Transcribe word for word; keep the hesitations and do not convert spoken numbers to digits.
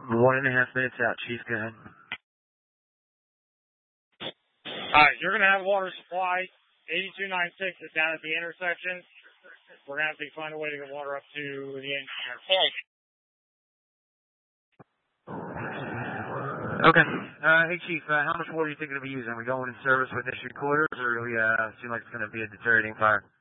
One and a half minutes out, Chief. Go ahead. Alright, you're going to have water supply. eighty-two ninety-six is down at the intersection. We're going to have to find a way to get water up to the engineer. Okay. Uh, hey, Chief, uh, how much water are you thinking of using? Are we going in service with issued quarters, or do we uh, seem like it's going to be a deteriorating fire?